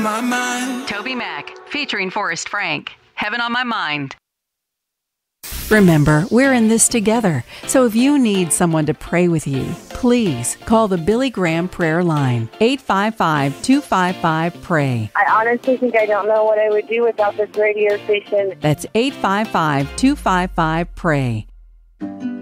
my mind. Toby Mac, featuring Forrest Frank. Heaven on My Mind. Remember, we're in this together. So if you need someone to pray with you, please call the Billy Graham Prayer Line, 855-255-PRAY. I honestly think I don't know what I would do without this radio station. That's 855-255-PRAY.